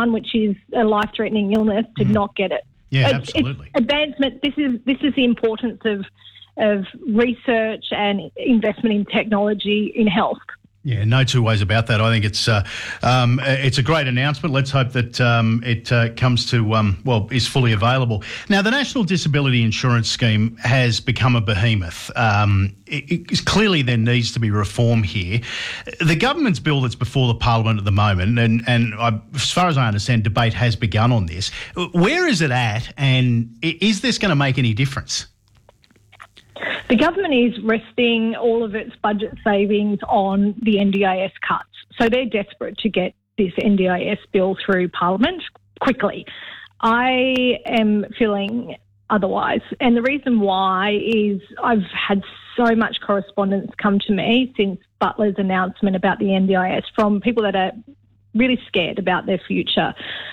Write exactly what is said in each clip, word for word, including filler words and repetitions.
one, which is a life-threatening illness, to mm. not get it. Yeah, it's, absolutely. It's advancement. This is this is the importance of of research and investment in technology in health. Yeah, no two ways about that. I think it's uh, um, it's a great announcement. Let's hope that um, it uh, comes to, um, well, is fully available. Now, the National Disability Insurance Scheme has become a behemoth. Um, it, it, clearly there needs to be reform here. The government's bill that's before the Parliament at the moment, and, and I, as far as I understand, debate has begun on this. Where is it at, and is this going to make any difference? The government is resting all of its budget savings on the N D I S cuts. So they're desperate to get this N D I S bill through Parliament quickly. I am feeling otherwise. And the reason why is I've had so much correspondence come to me since Butler's announcement about the N D I S from people that are really scared about their future.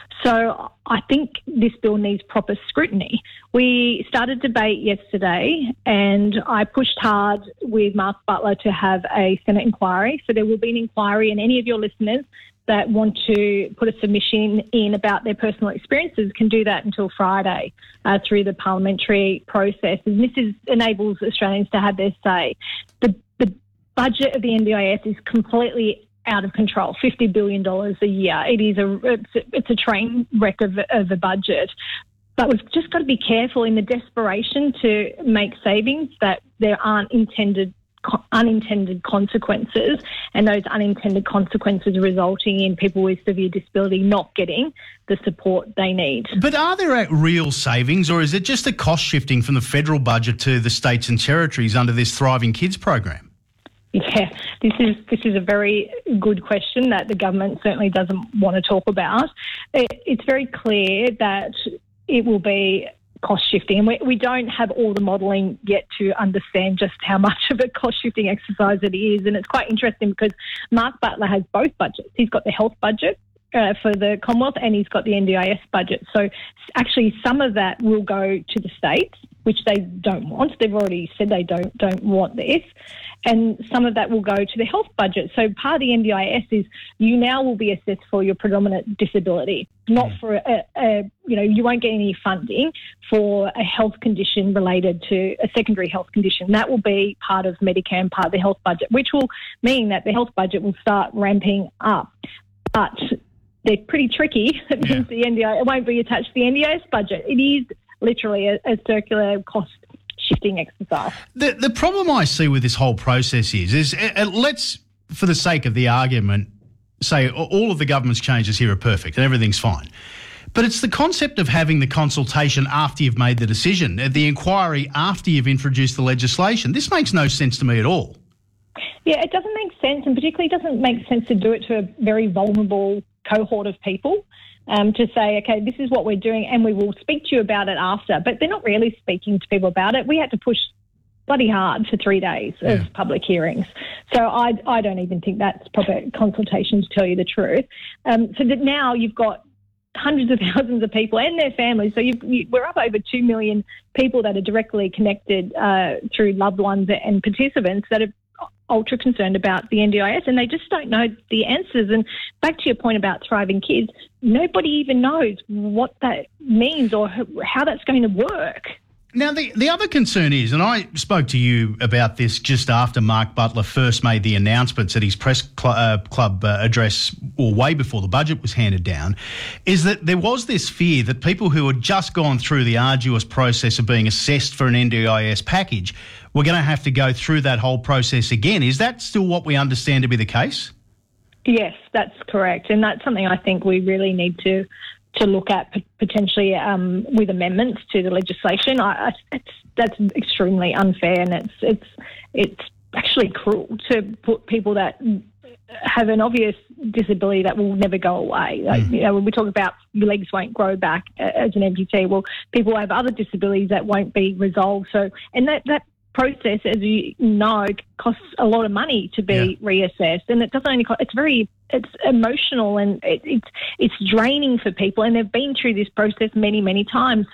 So I think this bill needs proper scrutiny. We started debate yesterday and I pushed hard with Mark Butler to have a Senate inquiry. So there will be an inquiry, and any of your listeners that want to put a submission in about their personal experiences can do that until Friday uh, through the parliamentary process. And this is, enables Australians to have their say. The, the budget of the N D I S is completely out of control, fifty billion dollars a year. It is a, it's a, it's a train wreck of, of a budget. But we've just got to be careful in the desperation to make savings that there aren't intended unintended consequences, and those unintended consequences resulting in people with severe disability not getting the support they need. But are there real savings, or is it just a cost shifting from the federal budget to the states and territories under this Thriving Kids program? Yeah, this is this is a very good question that the government certainly doesn't want to talk about. It, it's very clear that it will be cost shifting, and we, we don't have all the modelling yet to understand just how much of a cost shifting exercise it is. And it's quite interesting because Mark Butler has both budgets. He's got the health budget Uh, for the Commonwealth, and he's got the N D I S budget. So actually some of that will go to the states, which they don't want. They've already said they don't don't want this. And some of that will go to the health budget. So part of the N D I S is you now will be assessed for your predominant disability, not for a, a you know, you won't get any funding for a health condition related to a secondary health condition. That will be part of Medicare and part of the health budget, which will mean that the health budget will start ramping up. But they're pretty tricky. It means yeah. the N D I S, it won't be attached to the N D I S budget. It is literally a, a circular cost shifting exercise. The the problem I see with this whole process is, is uh, let's, for the sake of the argument, say all of the government's changes here are perfect and everything's fine. But it's the concept of having the consultation after you've made the decision, the inquiry after you've introduced the legislation. This makes no sense to me at all. Yeah, it doesn't make sense, and particularly it doesn't make sense to do it to a very vulnerable cohort of people, um, to say, okay, this is what we're doing and we will speak to you about it after. But they're not really speaking to people about it. We had to push bloody hard for three days of yeah. public hearings. So I, I don't even think that's proper consultation, to tell you the truth. Um, so that now you've got hundreds of thousands of people and their families. So you've, you, we're up over two million people that are directly connected uh, through loved ones and participants that are ultra concerned about the N D I S, and they just don't know the answers. And back to your point about Thriving Kids, nobody even knows what that means or how that's going to work. Now, the, the other concern is, and I spoke to you about this just after Mark Butler first made the announcements at his press cl- uh, club uh, address, or way before the budget was handed down, is that there was this fear that people who had just gone through the arduous process of being assessed for an N D I S package were going to have to go through that whole process again. Is that still what we understand to be the case? Yes, that's correct. And that's something I think we really need to to look at potentially um, with amendments to the legislation. I, I, it's, that's extremely unfair, and it's it's it's actually cruel to put people that have an obvious disability that will never go away. Like, you know, when we talk about your legs won't grow back as an amputee, well, people have other disabilities that won't be resolved. So, and that that process, as you know, costs a lot of money to be yeah. reassessed, and it doesn't only cost, it's very it's emotional, and it, it's it's draining for people, and they've been through this process many many times. So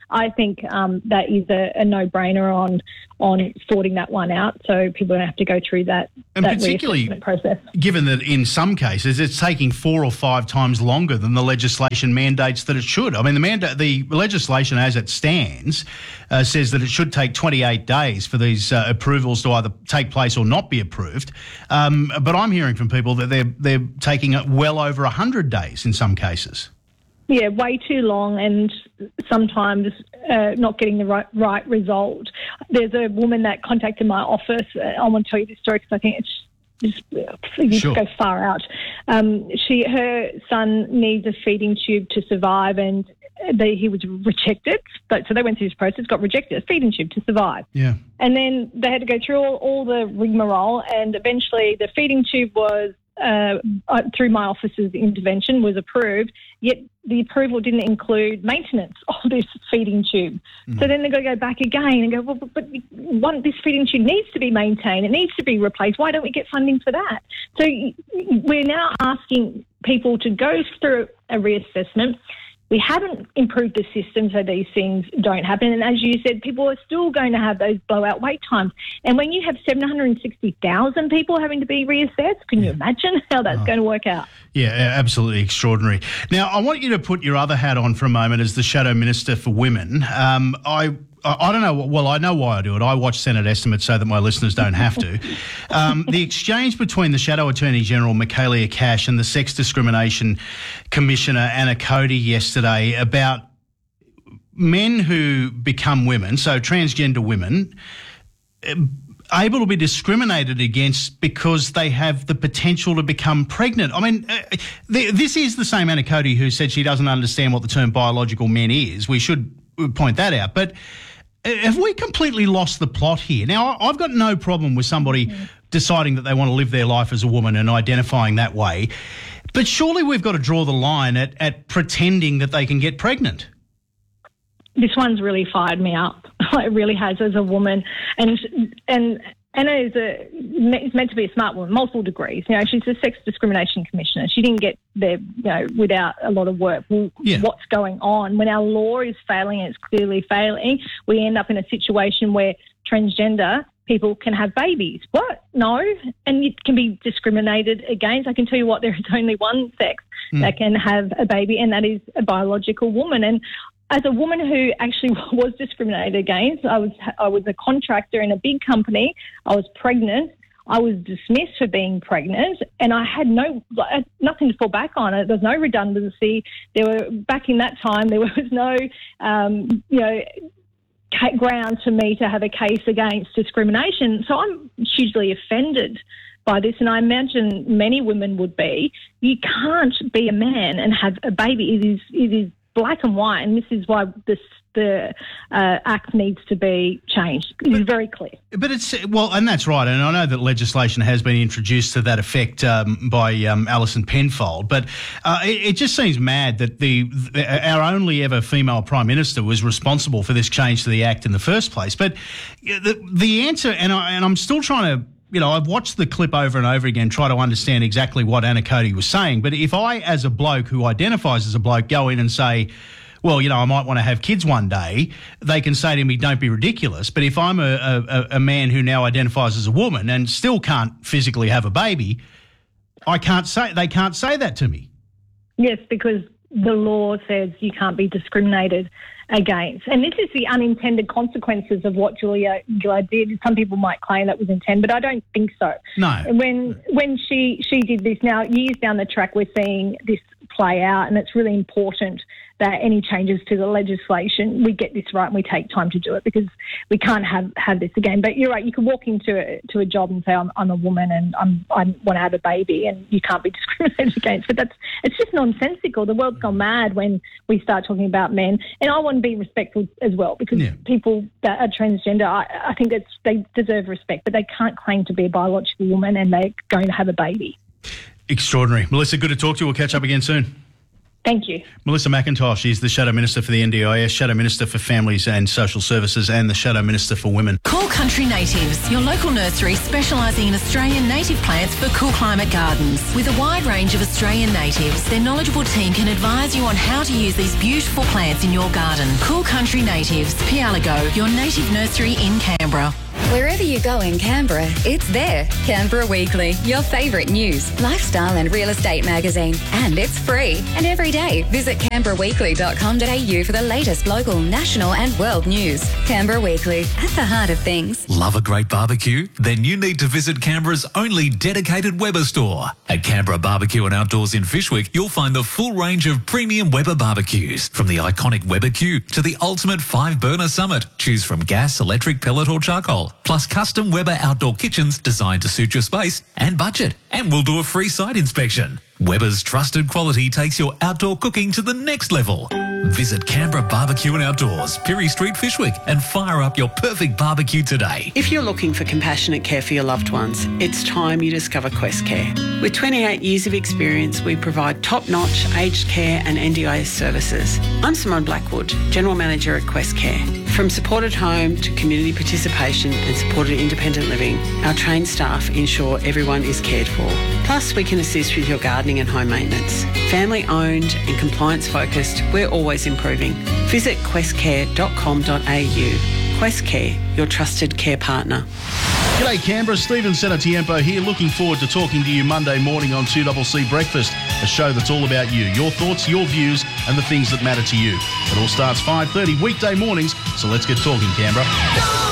I think um, that is a, a no-brainer on on sorting that one out. So people don't have to go through that, and that particularly reassessment process. Given that in some cases it's taking four or five times longer than the legislation mandates that it should. I mean, the manda- the legislation as it stands uh, says that it should take twenty-eight days for these uh, approvals to either take place or not be approved. Um, but I'm hearing from people that they're they're taking it well over one hundred days in some cases. Yeah, way too long, and sometimes uh, not getting the right, right result. There's a woman that contacted my office. Uh, I want to tell you this story because I think it's just you Sure. go far out. Um, she, her son needs a feeding tube to survive, and they, he was rejected. But so they went through this process, got rejected, a feeding tube to survive. Yeah. And then they had to go through all, all the rigmarole, and eventually the feeding tube was, uh, uh, through my office's intervention, was approved, yet the approval didn't include maintenance of this feeding tube. Mm. So then they've got to go back again and go, well, but, but one, this feeding tube needs to be maintained. It needs to be replaced. Why don't we get funding for that? So we're now asking people to go through a reassessment. We haven't improved the system so these things don't happen. And as you said, people are still going to have those blowout wait times. And when you have seven hundred sixty thousand people having to be reassessed, can you imagine how that's oh. going to work out? Yeah, absolutely extraordinary. Now, I want you to put your other hat on for a moment as the Shadow Minister for Women. Um, I I don't know. Well, I know why I do it. I watch Senate estimates so that my listeners don't have to. Um, the exchange between the Shadow Attorney General, Michaelia Cash, and the Sex Discrimination Commissioner, Anna Cody, yesterday about men who become women, so transgender women, able to be discriminated against because they have the potential to become pregnant. I mean, uh, th- this is the same Anna Cody who said she doesn't understand what the term biological men is. We should point that out. But have we completely lost the plot here? Now, I've got no problem with somebody mm-hmm. deciding that they want to live their life as a woman and identifying that way. But surely we've got to draw the line at, at pretending that they can get pregnant. This one's really fired me up. It really has, as a woman. And and Anna is a, is meant to be a smart woman, multiple degrees. You know, she's a sex discrimination commissioner. She didn't get there, you know, without a lot of work. Well, yeah. What's going on? When our law is failing, and it's clearly failing, we end up in a situation where transgender people can have babies. What? No. And it can be discriminated against. I can tell you what, there is only one sex mm. that can have a baby, and that is a biological woman. And as a woman who actually was discriminated against, I was I was a contractor in a big company. I was pregnant. I was dismissed for being pregnant, and I had no nothing to fall back on. There was no redundancy. There were back in that time there was no um, you know grounds for me to have a case against discrimination. So I'm hugely offended by this, and I imagine many women would be. You can't be a man and have a baby. It is it is black and white, and this is why this, the uh, Act needs to be changed. It's very clear. But it's, well, and that's right, and I know that legislation has been introduced to that effect um, by um, Alison Penfold, but uh, it, it just seems mad that the, the our only ever female Prime Minister was responsible for this change to the Act in the first place. But the, the answer, and, I, and I'm still trying to, you know, I've watched the clip over and over again, try to understand exactly what Anna Cody was saying. But if I, as a bloke who identifies as a bloke, go in and say, well, you know, I might want to have kids one day, they can say to me, don't be ridiculous. But if I'm a, a, a man who now identifies as a woman and still can't physically have a baby, I can't say, they can't say that to me. Yes, because the law says you can't be discriminated against. And this is the unintended consequences of what Julia Gillard did. Some people might claim that was intended, but I don't think so. No. When when she, she did this, now years down the track, we're seeing this play out, and it's really important that any changes to the legislation, we get this right and we take time to do it, because we can't have, have this again. But you're right, you can walk into a, to a job and say, I'm, I'm a woman and I'm, I want to have a baby, and you can't be discriminated against. But that's it's just nonsensical. The world's gone mad when we start talking about men. And I want to be respectful as well, because yeah. people that are transgender, I, I think that's, they deserve respect, but they can't claim to be a biological woman and they're going to have a baby. Extraordinary. Melissa, good to talk to you. We'll catch up again soon. Thank you. Melissa McIntosh is the Shadow Minister for the N D I S, Shadow Minister for Families and Social Services and the Shadow Minister for Women. Cool Country Natives, your local nursery specialising in Australian native plants for cool climate gardens. With a wide range of Australian natives, their knowledgeable team can advise you on how to use these beautiful plants in your garden. Cool Country Natives, Pialago, your native nursery in Canberra. Wherever you go in Canberra, it's there. Canberra Weekly, your favourite news, lifestyle and real estate magazine. And it's free. And every day, visit canberra weekly dot com dot a u for the latest local, national and world news. Canberra Weekly, at the heart of things. Love a great barbecue? Then you need to visit Canberra's only dedicated Weber store. At Canberra Barbecue and Outdoors in Fyshwick, you'll find the full range of premium Weber barbecues. From the iconic Weber Q to the ultimate five-burner Summit. Choose from gas, electric, pellet or charcoal. Plus custom Weber outdoor kitchens designed to suit your space and budget. And we'll do a free site inspection. Weber's trusted quality takes your outdoor cooking to the next level. Visit Canberra Barbecue and Outdoors, Pirie Street, Fyshwick, and fire up your perfect barbecue today. If you're looking for compassionate care for your loved ones, it's time you discover Quest Care. With twenty-eight years of experience, we provide top-notch aged care and N D I S services. I'm Simone Blackwood, General Manager at Quest Care. From supported home to community participation and supported independent living, our trained staff ensure everyone is cared for. Plus, we can assist with your gardening and home maintenance. Family owned and compliance focused, we're always improving. Visit quest care dot com dot a u. Quest Care, your trusted care partner. G'day Canberra, Stephen Senatiempo here, looking forward to talking to you Monday morning on two C C Breakfast, a show that's all about you, your thoughts, your views and the things that matter to you. It all starts five thirty weekday mornings, so let's get talking Canberra.